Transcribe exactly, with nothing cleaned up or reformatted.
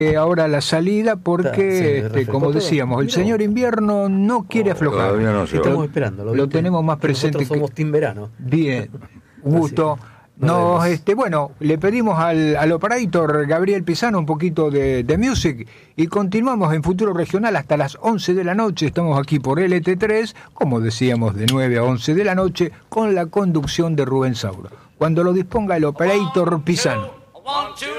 Eh, ahora la salida porque, Está, sí, este, como decíamos, todo. El señor invierno no quiere oh, aflojar. No sé, estamos esperando. Lo, lo tenemos más presente. Nosotros somos Team Verano. Bien, un gusto. Nos, este, bueno, le pedimos al, al operator Gabriel Pisano un poquito de, de music y continuamos en Futuro Regional hasta las once de la noche. Estamos aquí por L T tres, como decíamos, de nueve a once de la noche, con la conducción de Rubén Sauro. Cuando lo disponga el operator Pisano.